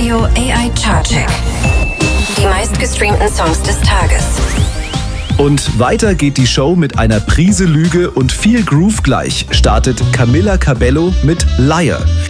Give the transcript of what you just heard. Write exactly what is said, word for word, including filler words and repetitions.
Radio A I Chartcheck. Die meistgestreamten Songs des Tages. Und weiter geht die Show mit einer Prise Lüge und viel Groove gleich. Startet Camila Cabello mit Liar.